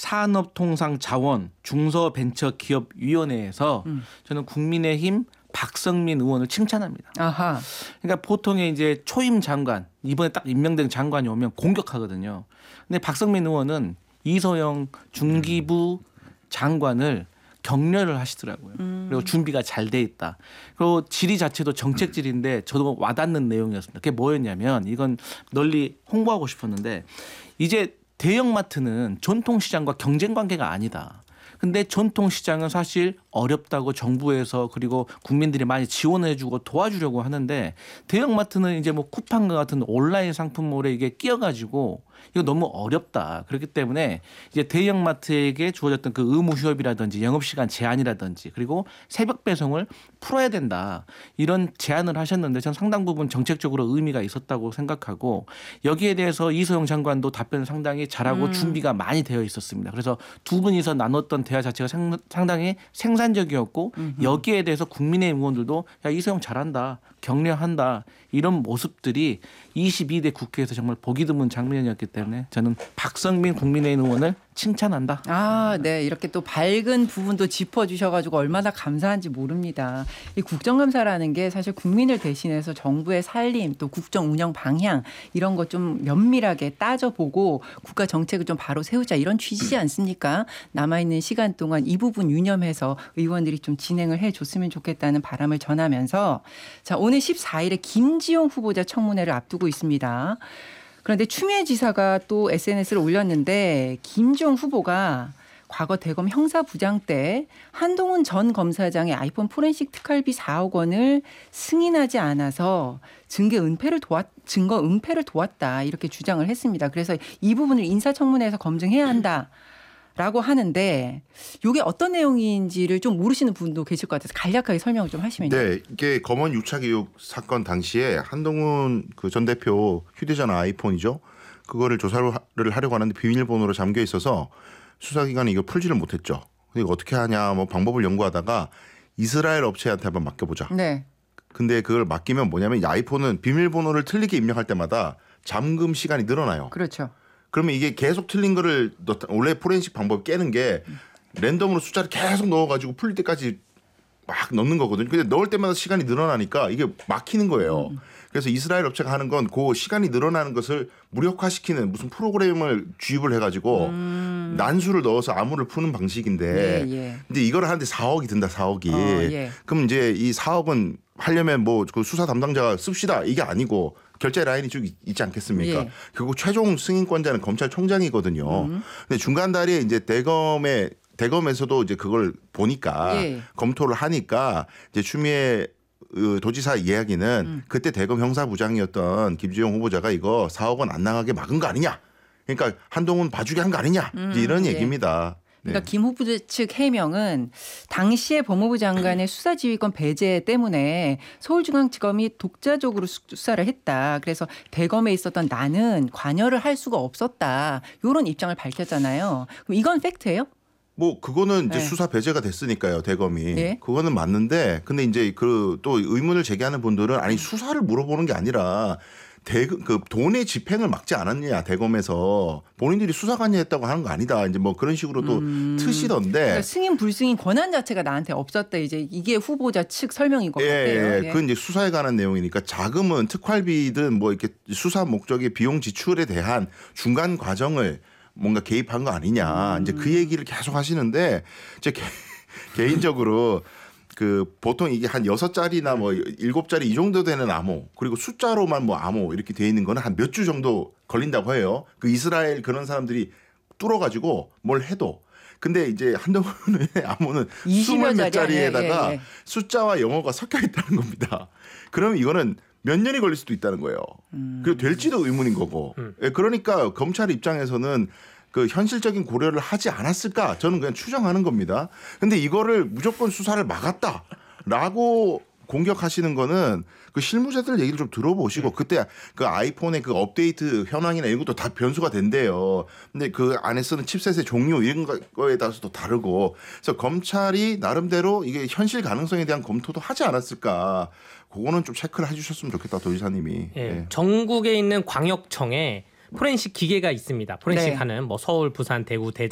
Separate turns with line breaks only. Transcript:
산업통상자원 중소벤처기업위원회에서 저는 국민의힘 박성민 의원을 칭찬합니다.
아하.
그러니까 보통의 이제 초임 장관, 이번에 딱 임명된 장관이 오면 공격하거든요. 근데 박성민 의원은 이소영 중기부 장관을 격려를 하시더라고요. 그리고 준비가 잘 돼 있다. 그리고 질의 자체도 정책 질의인데 저도 와닿는 내용이었습니다. 그게 뭐였냐면 이건 널리 홍보하고 싶었는데 이제 대형마트는 전통시장과 경쟁 관계가 아니다. 근데 전통시장은 사실 어렵다고 정부에서 그리고 국민들이 많이 지원해주고 도와주려고 하는데 대형마트는 이제 뭐 쿠팡과 같은 온라인 상품몰에 이게 끼어가지고 이거 너무 어렵다. 그렇기 때문에 이제 대형마트에게 주어졌던 그 의무 휴업이라든지 영업시간 제한이라든지 그리고 새벽 배송을 풀어야 된다. 이런 제안을 하셨는데 전 상당 부분 정책적으로 의미가 있었다고 생각하고 여기에 대해서 이소영 장관도 답변을 상당히 잘하고 준비가 많이 되어 있었습니다. 그래서 두 분이서 나눴던 대화 자체가 상당히 생산적이었고 여기에 대해서 국민의힘 의원들도 야 이소영 잘한다. 격려한다. 이런 모습들이 22대 국회에서 정말 보기 드문 장면이었기 때문에 저는 박성민 국민의힘 의원을 칭찬한다.
아, 네. 이렇게 또 밝은 부분도 짚어주셔가지고 얼마나 감사한지 모릅니다. 이 국정감사라는 게 사실 국민을 대신해서 정부의 살림 또 국정 운영 방향 이런 거 좀 면밀하게 따져보고 국가 정책을 좀 바로 세우자 이런 취지지 않습니까? 남아있는 시간 동안 이 부분 유념해서 의원들이 좀 진행을 해줬으면 좋겠다는 바람을 전하면서 자, 오늘 14일에 김지용 후보자 청문회를 앞두고 있습니다. 그런데 추미애 지사가 또 SNS를 올렸는데 김지용 후보가 과거 대검 형사부장 때 한동훈 전 검사장의 아이폰 포렌식 특활비 4억 원을 승인하지 않아서 증거 은폐를 도왔다 이렇게 주장을 했습니다. 그래서 이 부분을 인사청문회에서 검증해야 한다. 라고 하는데 이게 어떤 내용인지를 좀 모르시는 분도 계실 것 같아서 간략하게 설명을 좀 하시면요.
네, 이게 검언 유착 의혹 사건 당시에 한동훈 그 전 대표 휴대전화 아이폰이죠. 그거를 조사를 하려고 하는데 비밀번호로 잠겨 있어서 수사기관이 이거 풀지를 못했죠. 이거 어떻게 하냐 뭐 방법을 연구하다가 이스라엘 업체한테 한번 맡겨보자.
네.
근데 그걸 맡기면 뭐냐면 이 아이폰은 비밀번호를 틀리게 입력할 때마다 잠금 시간이 늘어나요.
그렇죠.
그러면 이게 계속 틀린 거를 원래 포렌식 방법 깨는 게 랜덤으로 숫자를 계속 넣어가지고 풀릴 때까지 막 넣는 거거든요. 근데 넣을 때마다 시간이 늘어나니까 이게 막히는 거예요. 그래서 이스라엘 업체가 하는 건 그 시간이 늘어나는 것을 무력화시키는 무슨 프로그램을 주입을 해가지고 난수를 넣어서 암호를 푸는 방식인데 근데 이걸 하는데 4억이 든다 4억이. 그럼 이제 이 4억은 하려면 뭐 그 수사 담당자가 씁시다 이게 아니고 결제 라인이 쭉 있지 않겠습니까? 결국 최종 승인권자는 검찰총장이거든요. 근데 중간 다리에 이제 대검에서도 이제 그걸 보니까 검토를 하니까 이제 추미애 도지사 이야기는 그때 대검 형사부장이었던 김지용 후보자가 이거 4억 원 안 나가게 막은 거 아니냐? 그러니까 한동훈 봐주게 한 거 아니냐? 이제 이런 얘기입니다.
그러니까 김 후보자 측 해명은 당시에 법무부 장관의 수사지휘권 배제 때문에 서울중앙지검이 독자적으로 수사를 했다. 그래서 대검에 있었던 나는 관여를 할 수가 없었다. 이런 입장을 밝혔잖아요. 그럼 이건 팩트예요?
뭐 그거는 이제 수사 배제가 됐으니까요 대검이 그거는 맞는데 근데 이제 그 또 의문을 제기하는 분들은 아니 수사를 물어보는 게 아니라 그 돈의 집행을 막지 않았냐 대검에서 본인들이 수사관이었다고 하는 거 아니다 이제 뭐 그런 식으로 또 트시던데
그러니까 승인 불승인 권한 자체가 나한테 없었다 이제 이게 후보자 측 설명인 것 같아요.
그건 이제 수사에 관한 내용이니까 자금은 특활비든 뭐 이렇게 수사 목적의 비용 지출에 대한 중간 과정을 뭔가 개입한 거 아니냐 이제 그 얘기를 계속 하시는데 제 개인적으로 그 보통 이게 한 6자리나 뭐 7자리 이 정도 되는 암호 그리고 숫자로만 뭐 암호 이렇게 돼 있는 거는 한 몇 주 정도 걸린다고 해요. 그 이스라엘 그런 사람들이 뚫어가지고 뭘 해도 근데 이제 한동훈의 암호는 20몇 자리에다가 숫자와 영어가 섞여 있다는 겁니다. 그러면 이거는 몇 년이 걸릴 수도 있다는 거예요. 그리고 될지도 의문인 거고. 그러니까 검찰 입장에서는 그 현실적인 고려를 하지 않았을까 저는 그냥 추정하는 겁니다. 근데 이거를 무조건 수사를 막았다라고 공격하시는 거는 그 실무자들 얘기를 좀 들어보시고 그때 그 아이폰의 그 업데이트 현황이나 이런 것도 다 변수가 된대요. 근데 그 안에 쓰는 칩셋의 종류 이런 거에 따라서도 다르고 그래서 검찰이 나름대로 이게 현실 가능성에 대한 검토도 하지 않았을까. 그거는 좀 체크를 해주셨으면 좋겠다 도지사님이.
전국에 있는 광역청에 포렌식 기계가 있습니다. 포렌식 하는 뭐 서울, 부산, 대구, 대전